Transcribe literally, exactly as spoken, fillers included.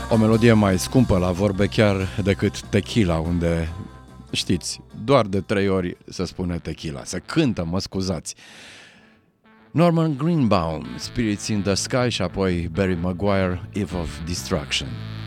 O melodie mai scumpă la vorbe chiar decât Tequila, unde, știți, doar de trei ori se spune tequila. Se cântă, mă scuzați. Norman Greenbaum, Spirits in the Sky și apoi Barry Maguire, Eve of Destruction.